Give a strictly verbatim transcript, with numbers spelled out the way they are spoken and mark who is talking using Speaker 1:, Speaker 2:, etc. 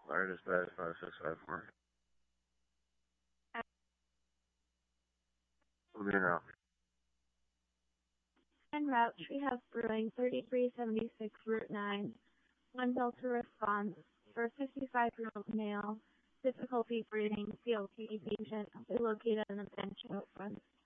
Speaker 1: Alright, dispatch five six five four. We'll be now.
Speaker 2: En route, Treehouse Brewing, thirty-three seventy-six Route nine. One Delta response for fifty-five-year-old male, difficulty breathing, C O P D patient, located in the bench out front.